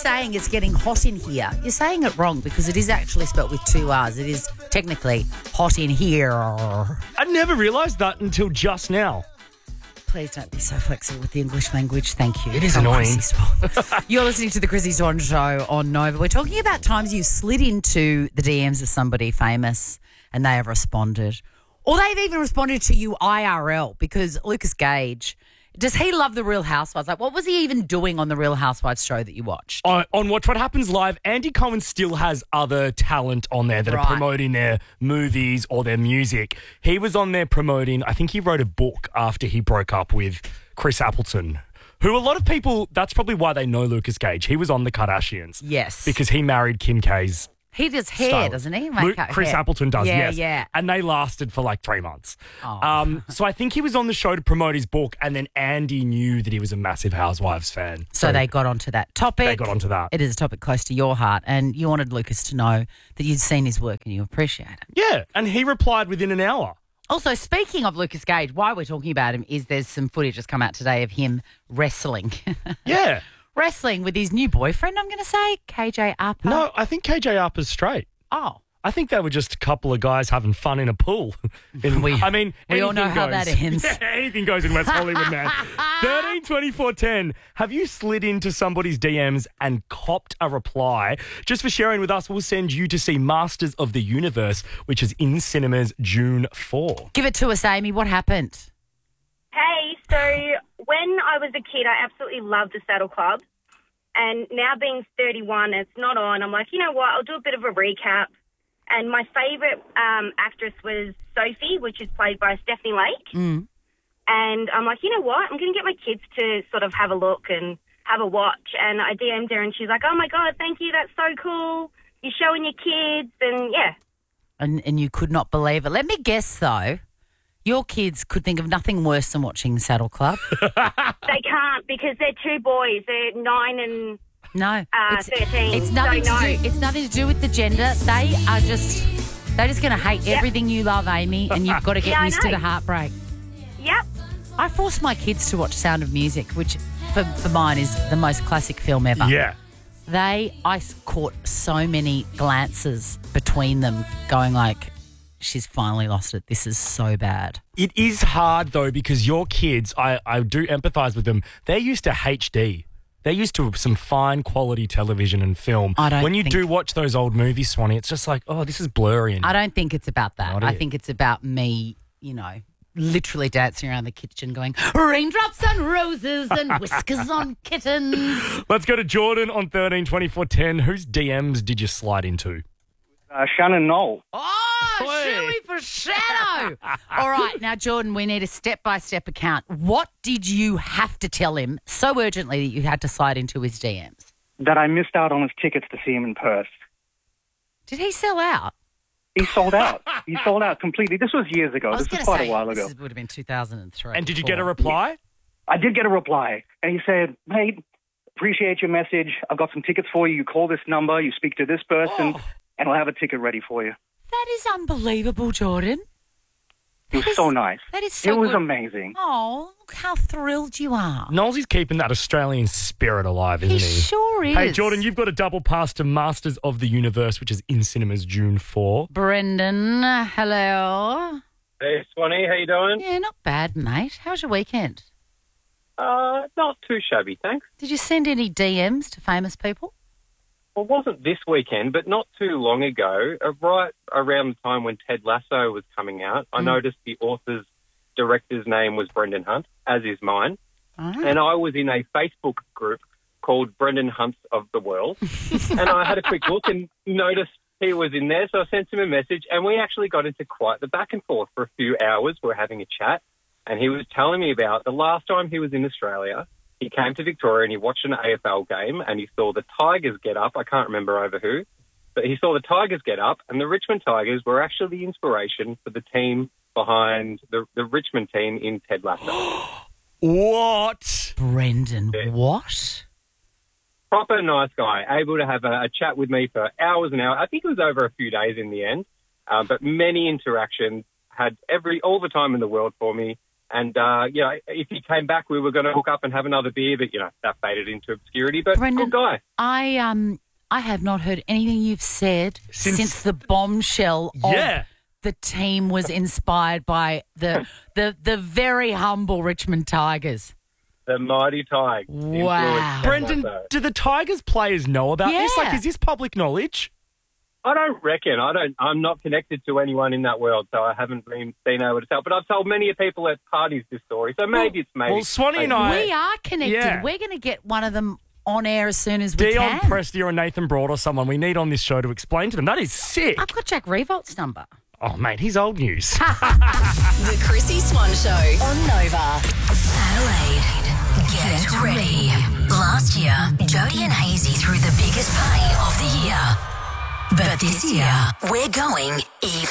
saying it's getting hot in here, you're saying it wrong because it is actually spelt with two R's. It is technically hot in here. I never realised that until just now. Please don't be so flexible with the English language. Thank you. It is annoying. You're listening to the Chrissy Swan Show on Nova. We're talking about times you slid into the DMs of somebody famous and they have responded. Or they've even responded to you IRL because Lucas Gage, does he love The Real Housewives? Like, what was he even doing on The Real Housewives show that you watched? On Watch What Happens Live, Andy Cohen still has other talent on there that are promoting their movies or their music. He was on there promoting, I think he wrote a book after he broke up with Chris Appleton, who a lot of people, that's probably why they know Lucas Gage. He was on The Kardashians. Yes. Because he married Kim K's. He does hair, doesn't he? Chris hair. Appleton does, yes. Yeah. And they lasted for like 3 months. Oh. So I think he was on the show to promote his book, and then Andy knew that he was a massive Housewives fan. So they got onto that topic. They got onto that. It is a topic close to your heart, and you wanted Lucas to know that you'd seen his work and you appreciate it. Yeah, and he replied within an hour. Also, speaking of Lucas Gage, why we're talking about him is there's some footage that's come out today of him wrestling. Yeah. Wrestling with his new boyfriend, I'm going to say, KJ Apa. No, I think KJ Apa's straight. Oh. I think they were just a couple of guys having fun in a pool. We all know how that ends. Yeah, anything goes in West Hollywood, man. 13 24 10. Have you slid into somebody's DMs and copped a reply? Just for sharing with us, we'll send you to see Masters of the Universe, which is in cinemas June 4. Give it to us, Amy. What happened? Hey, so when I was a kid, I absolutely loved the Saddle Club. And now being 31, it's not on. I'm like, you know what, I'll do a bit of a recap. And my favourite actress was Sophie, which is played by Stephanie Lake. Mm. And I'm like, you know what, I'm going to get my kids to sort of have a look and have a watch. And I DM'd her and she's like, oh, my God, thank you, that's so cool. You're showing your kids and, yeah. And you could not believe it. Let me guess, though. Your kids could think of nothing worse than watching Saddle Club. They can't because they're two boys. They're 9 and 13. It's nothing It's nothing to do with the gender. They're just going to hate everything you love, Amy, and you've got to get used to the heartbreak. Yep. I forced my kids to watch Sound of Music, which for mine is the most classic film ever. Yeah. I caught so many glances between them going like, she's finally lost it. This is so bad. It is hard, though, because your kids, I do empathise with them. They're used to HD. They're used to some fine quality television and film. When you do watch those old movies, Swanee, it's just like, oh, this is blurry. I don't think it's about that. I think it's about me, literally dancing around the kitchen going, raindrops on roses and whiskers on kittens. Let's go to Jordan on 13 24 10. Whose DMs did you slide into? Shannon Knoll. Oh, Shuey for Shadow. All right. Now, Jordan, we need a step-by-step account. What did you have to tell him so urgently that you had to slide into his DMs? That I missed out on his tickets to see him in Perth. Did he sell out? He sold out. He sold out completely. This was years ago. This was quite a while ago. This would have been 2003. And did you get a reply? I did get a reply. And he said, mate, appreciate your message. I've got some tickets for you. You call this number. You speak to this person. And I'll have a ticket ready for you. That is unbelievable, Jordan. It was so nice. That is so It was good. amazing. Oh, look how thrilled you are. Knowlesy's keeping that Australian spirit alive, isn't he? He sure is. Hey, Jordan, you've got a double pass to Masters of the Universe, which is in cinemas June 4. Brendan, hello. Hey, Swanee, how you doing? Yeah, not bad, mate. How was your weekend? Not too shabby, thanks. Did you send any DMs to famous people? Well, it wasn't this weekend, but not too long ago, right around the time when Ted Lasso was coming out, I noticed the author's director's name was Brendan Hunt, as is mine. Oh. And I was in a Facebook group called Brendan Hunts of the World. And I had a quick look and noticed he was in there, so I sent him a message, and we actually got into quite the back and forth for a few hours. We were having a chat, and he was telling me about the last time he was in Australia. He came to Victoria and he watched an AFL game and he saw the Tigers get up. I can't remember over who, but he saw the Tigers get up, and the Richmond Tigers were actually the inspiration for the team behind the Richmond team in Ted Lasso. What? Brendan, what? Proper nice guy, able to have a chat with me for hours and hours. I think it was over a few days in the end, but many interactions, had all the time in the world for me. And, if he came back, we were going to hook up and have another beer, but, that faded into obscurity. But Brendan, good guy. I have not heard anything you've said since the bombshell of the team was inspired by the very humble Richmond Tigers. The mighty Tigers. Wow. Brendan, do the Tigers players know about this? Yeah. Like, is this public knowledge? I don't reckon. I'm not connected to anyone in that world, so I haven't been able to tell. But I've told many people at parties this story, so maybe it's maybe. Well, Swanee and I... We are connected. Yeah. We're going to get one of them on air as soon as we Dion can. Prestia or Nathan Broad or someone we need on this show to explain to them. That is sick. I've got Jack Revolt's number. Oh, mate, he's old news. The Chrissy Swan Show on Nova. Adelaide, get ready. Last year, Jodie and Hazy threw the biggest party of the year. But this year, we're going even